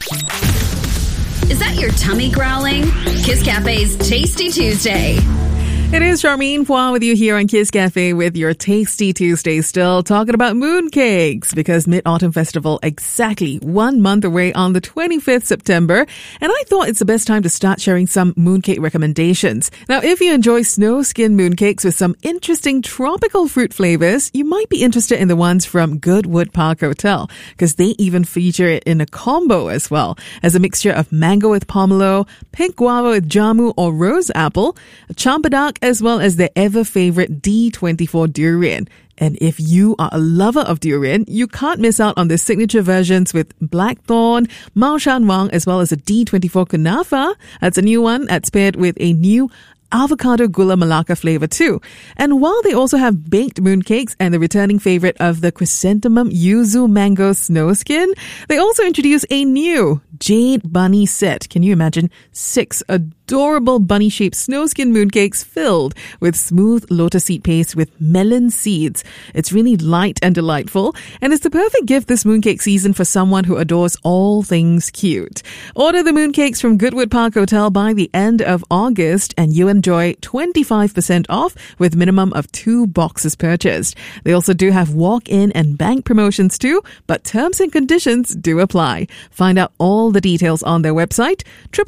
Is that your tummy growling? Kiss Cafe's Tasty Tuesday. It is Charmaine Phua with you here on Kiss Cafe with your Tasty Tuesday, still talking about mooncakes because Mid-Autumn Festival exactly 1 month away on the 25th September. And I thought it's the best time to start sharing some mooncake recommendations. Now, if you enjoy snow skin mooncakes with some interesting tropical fruit flavors, you might be interested in the ones from Goodwood Park Hotel because they even feature it in a combo as well as a mixture of mango with pomelo, pink guava with jamu or rose apple, champadak, as well as their ever-favorite D24 durian. And if you are a lover of durian, you can't miss out on the signature versions with blackthorn, Mao Shan Wang, as well as a D24 kunafa. That's a new one that's paired with a new avocado gula melaka flavor too. And while they also have baked mooncakes and the returning favorite of the chrysanthemum yuzu mango snow skin, they also introduce a new jade bunny set. Can you imagine 6 adorable bunny-shaped snowskin mooncakes filled with smooth lotus seed paste with melon seeds? It's really light and delightful, and it's the perfect gift this mooncake season for someone who adores all things cute. Order the mooncakes from Goodwood Park Hotel by the end of August, and you enjoy 25% off with minimum of 2 boxes purchased. They also do have walk-in and bank promotions too, but terms and conditions do apply. Find out all the details on their website,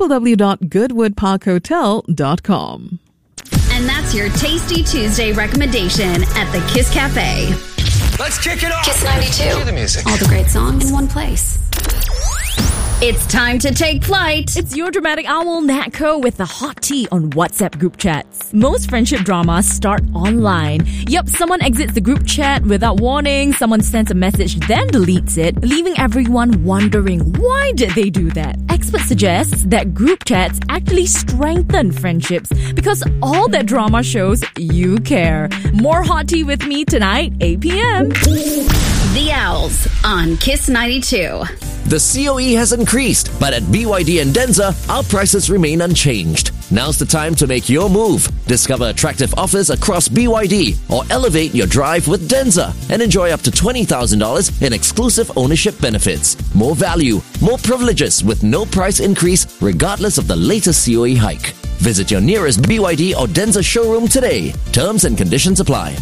www.goodwoodparkhotel.com. And that's your Tasty Tuesday recommendation at the Kiss Cafe. Let's kick it off. Kiss 92. Cue the music. All the great songs in one place. It's time to take flight. It's your dramatic owl, Natco, with the hot tea on WhatsApp group chats. Most friendship dramas start online. Yup, someone exits the group chat without warning, someone sends a message, then deletes it, leaving everyone wondering, why did they do that? Experts suggest that group chats actually strengthen friendships because all that drama shows you care. More hot tea with me tonight, 8 p.m. The Owls on Kiss 92. The COE has increased, but at BYD and Denza, our prices remain unchanged. Now's the time to make your move. Discover attractive offers across BYD or elevate your drive with Denza and enjoy up to $20,000 in exclusive ownership benefits. More value, more privileges with no price increase regardless of the latest COE hike. Visit your nearest BYD or Denza showroom today. Terms and conditions apply.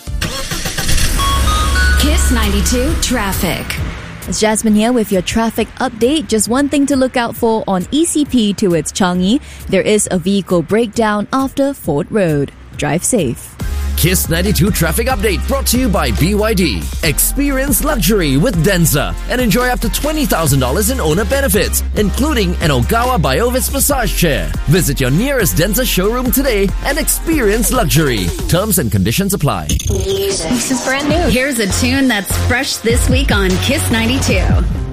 Kiss 92 Traffic. It's Jasmine here with your traffic update. Just one thing to look out for on ECP towards Changi. There is a vehicle breakdown after Fort Road. Drive safe. Kiss 92 Traffic Update brought to you by BYD. Experience luxury with Denza and enjoy up to $20,000 in owner benefits, including an Ogawa Biovis massage chair. Visit your nearest Denza showroom today and experience luxury. Terms and conditions apply. This is brand new. Here's a tune that's fresh this week on Kiss 92.